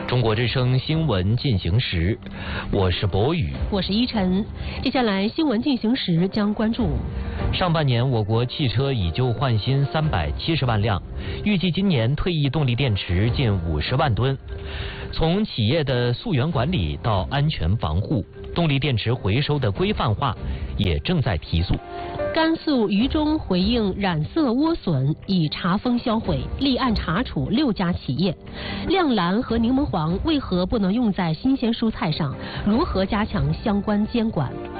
中国之声新闻进行时，我是博宇， 我是依晨。接下来新闻进行时将关注： 上半年我国汽车以旧换新370万辆，预计今年退役动力电池近50万吨。从企业的溯源管理到安全防护，动力电池回收的规范化也正在提速。 甘肃榆中回应染色莴笋已查封销毁，立案查处6家企业。亮蓝和柠檬黄为何不能用在新鲜蔬菜上？如何加强相关监管？